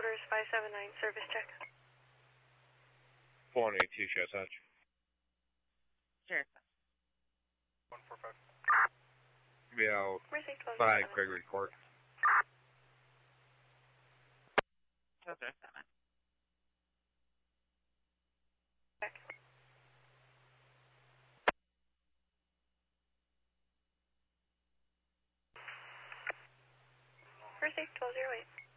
headquarters 579, service check. 482, show's hatch. Sure. 145. Be out Mercy 1207. 5 Gregory Court. 1207. Check. Mercy 1208.